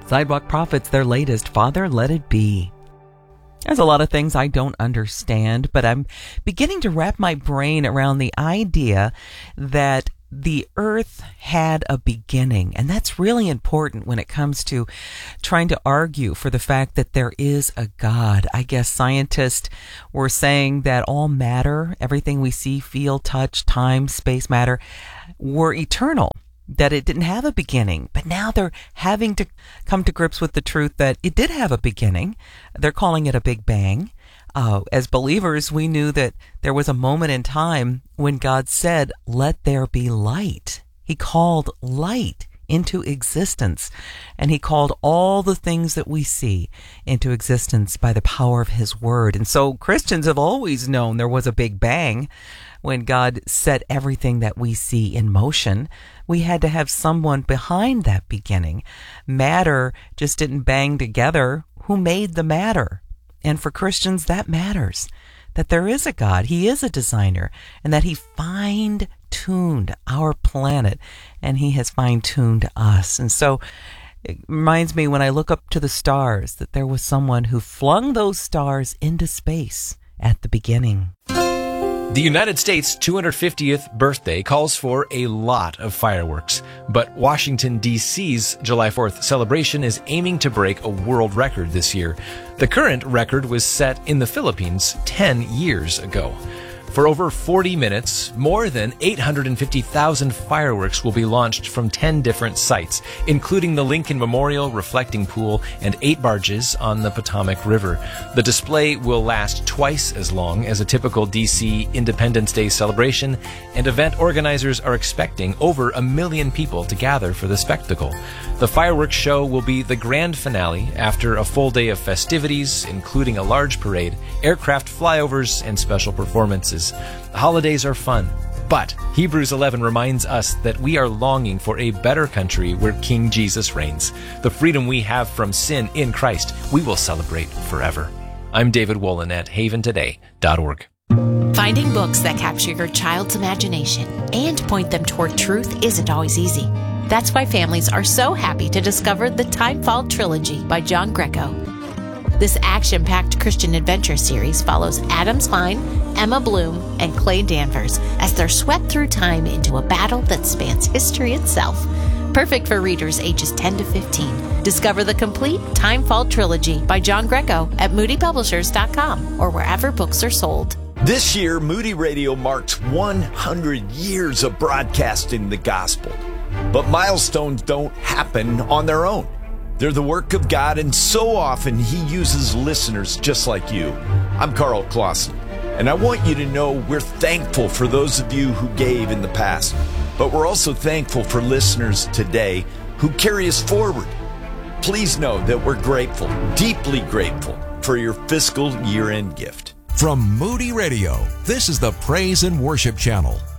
Sidewalk Prophets, their latest, Father, Let It Be. There's a lot of things I don't understand, but I'm beginning to wrap my brain around the idea that the earth had a beginning. And that's really important when it comes to trying to argue for the fact that there is a God. I guess scientists were saying that all matter, everything we see, feel, touch, time, space, matter, were eternal, that it didn't have a beginning. But now they're having to come to grips with the truth that it did have a beginning. They're calling it a Big Bang. As believers, we knew that there was a moment in time when God said, "Let there be light." He called light into existence, and he called all the things that we see into existence by the power of his word. And so Christians have always known there was a Big Bang. When God set everything that we see in motion, we had to have someone behind that beginning. Matter just didn't bang together. Who made the matter? And for Christians, that matters, that there is a God, he is a designer, and that he fine-tuned our planet, and he has fine-tuned us. And so it reminds me when I look up to the stars that there was someone who flung those stars into space at the beginning. The United States' 250th birthday calls for a lot of fireworks, but Washington, D.C.'s July 4th celebration is aiming to break a world record this year. The current record was set in the Philippines 10 years ago. For over 40 minutes, more than 850,000 fireworks will be launched from 10 different sites, including the Lincoln Memorial Reflecting Pool and 8 barges on the Potomac River. The display will last twice as long as a typical D.C. Independence Day celebration, and event organizers are expecting over 1 million people to gather for the spectacle. The fireworks show will be the grand finale after a full day of festivities, including a large parade, aircraft flyovers, and special performances. The holidays are fun, but Hebrews 11 reminds us that we are longing for a better country where King Jesus reigns. The freedom we have from sin in Christ, we will celebrate forever. I'm David Wolin at haventoday.org. Finding books that capture your child's imagination and point them toward truth isn't always easy. That's why families are so happy to discover the Timefall Trilogy by John Greco. This action-packed Christian adventure series follows Adam Klein, Emma Bloom, and Clay Danvers as they're swept through time into a battle that spans history itself. Perfect for readers ages 10 to 15. Discover the complete Timefall Trilogy by John Greco at moodypublishers.com or wherever books are sold. This year, Moody Radio marks 100 years of broadcasting the gospel. But milestones don't happen on their own. They're the work of God, and so often he uses listeners just like you. I'm Carl Clausen, and I want you to know we're thankful for those of you who gave in the past, but we're also thankful for listeners today who carry us forward. Please know that we're grateful, deeply grateful, for your fiscal year-end gift. From Moody Radio, this is the Praise and Worship Channel.